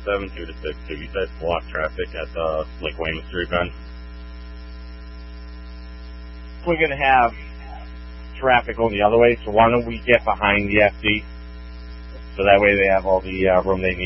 7, 2 to 6. So you said block traffic at the Lake Weymouth Street bend. We're going to have traffic going the other way, so why don't we get behind the FD? So that way they have all the room they need.